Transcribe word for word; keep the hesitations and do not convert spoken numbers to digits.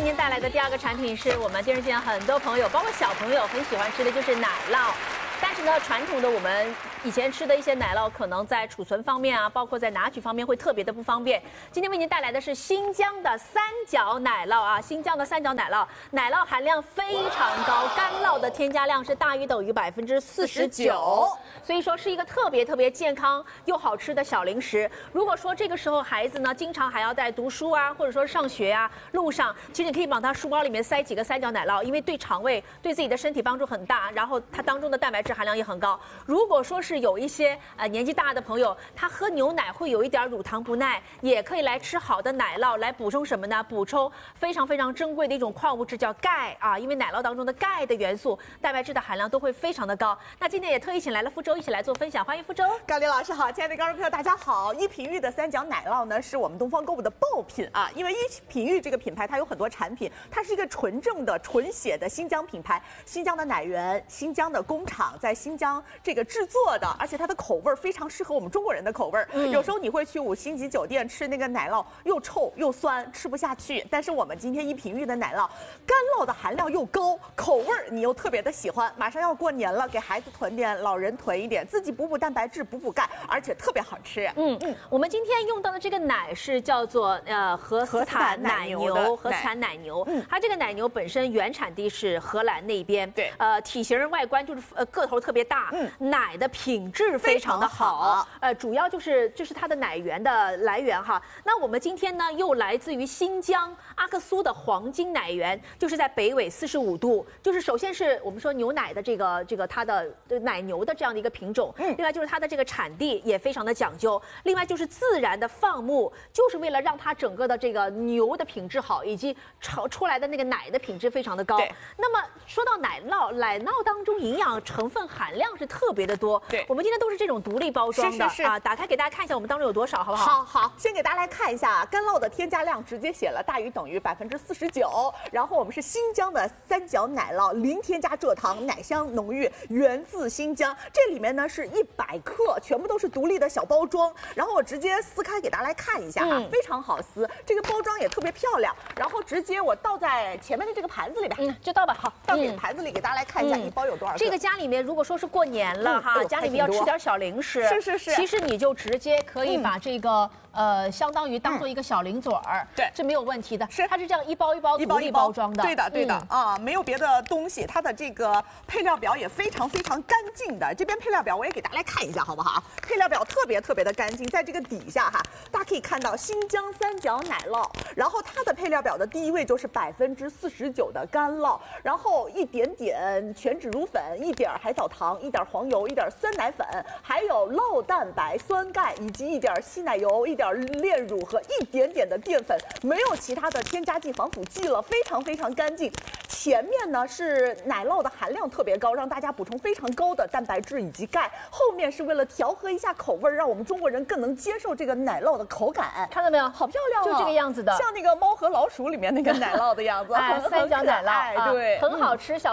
您带来的第二个产品是我们电视机前很多朋友，包括小朋友很喜欢吃的就是奶酪。但是呢，传统的我们以前吃的一些奶酪，可能在储存方面啊，包括在拿取方面会特别的不方便。今天为您带来的是新疆的三角奶酪啊，新疆的三角奶酪，奶酪含量非常高，干酪的添加量是大于等于百分之四十九，所以说是一个特别特别健康又好吃的小零食。如果说这个时候孩子呢，经常还要在读书啊，或者说上学啊路上，其实你可以往他书包里面塞几个三角奶酪，因为对肠胃、对自己的身体帮助很大，然后它当中的蛋白质含量也很高。如果说是有一些呃年纪大的朋友，他喝牛奶会有一点乳糖不耐，也可以来吃好的奶酪来补充什么呢？补充非常非常珍贵的一种矿物质叫钙啊，因为奶酪当中的钙的元素、蛋白质的含量都会非常的高。那今天也特意请来了福州一起来做分享，欢迎福州。 高丽老师好，亲爱的观众朋友大家好。一品玉的三角奶酪呢是我们东方购物的爆品啊，因为一品玉这个品牌它有很多产品，它是一个纯正的纯血的新疆品牌，新疆的奶源，新疆的工厂在新疆这个制作的，而且它的口味非常适合我们中国人的口味。嗯、有时候你会去五星级酒店吃那个奶酪，又臭又酸，吃不下去。但是我们今天一品玉的奶酪，干酪的含量又高，口味你又特别的喜欢。马上要过年了，给孩子囤点，老人囤一点，自己补补蛋白质，补补钙，而且特别好吃。 嗯嗯，我们今天用到的这个奶是叫做呃荷斯坦奶牛，荷斯坦奶牛。嗯，它这个奶牛本身原产地是荷兰那边。对。呃，体型外观就是呃个头特别大。嗯。奶的品质非常的好，呃，主要就是就是它的奶源的来源哈。那我们今天呢，又来自于新疆阿克苏的黄金奶源，就是在北纬四十五度，就是首先是我们说牛奶的这个这个它的奶牛的这样的一个品种，嗯，另外就是它的这个产地也非常的讲究，另外就是自然的放牧，就是为了让它整个的这个牛的品质好，以及炒出来的那个奶的品质非常的高。那么说到奶酪，奶酪当中营养成分含量是特别的多。对，我们今天都是这种独立包装的，是是是啊，打开给大家看一下我们当中有多少，好不好？ 好好，先给大家来看一下干酪的添加量，直接写了大于等于百分之四十九。然后我们是新疆的三角奶酪，零添加蔗糖，奶香浓郁，源自新疆。这里面呢是一百克，全部都是独立的小包装。然后我直接撕开给大家来看一下哈，嗯、非常好撕，这个包装也特别漂亮。然后直接我倒在前面的这个盘子里边， 嗯，就倒吧。好， 倒给盘子里给大家来看一下，嗯、一包有多少克。 这个家里面如果说是过年了、嗯、哈，哎、家里面要吃点小零食， 是是是， 其实你就直接可以把这个、嗯。呃，相当于当做一个小零嘴儿，对，是没有问题的。是，它是这样一包一包独立包装的。 对的，对的、嗯、啊，没有别的东西。它的这个配料表也非常非常干净的。这边配料表我也给大家来看一下，好不好？配料表特别特别的干净，在这个底下哈，大家可以看到新疆三角奶酪，然后它的配料表的第一位就是百分之四十九的干酪，然后一点点全脂乳粉，一点海藻糖，一点黄油，一点酸奶粉，还有酪蛋白、酸钙，以及一点稀奶油，一点。炼乳和一点点的淀粉，没有其他的添加剂、防腐剂了，非常非常干净。前面呢是奶酪的含量特别高，让大家补充非常高的蛋白质以及钙。后面是为了调和一下口味，让我们中国人更能接受这个奶酪的口感。 看到没有？ 好漂亮啊！ 就这个样子的， 像那个猫和老鼠里面那个奶酪的样子。 哎，三角奶酪， 哎，对， 很好吃。小